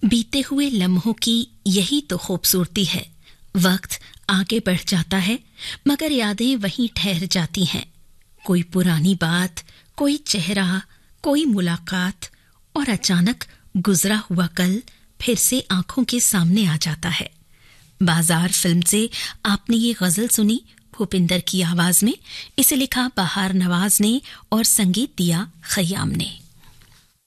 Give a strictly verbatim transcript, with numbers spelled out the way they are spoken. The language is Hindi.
बीते हुए लम्हों की यही तो खूबसूरती है। वक्त आगे बढ़ जाता है मगर यादें वहीं ठहर जाती हैं। कोई पुरानी बात, कोई चेहरा, कोई मुलाकात और अचानक गुजरा हुआ कल फिर से आंखों के सामने आ जाता है। बाजार फिल्म से आपने ये गजल सुनी भूपिंदर की आवाज में। इसे लिखा बहार नवाज ने और संगीत दिया खयाम ने।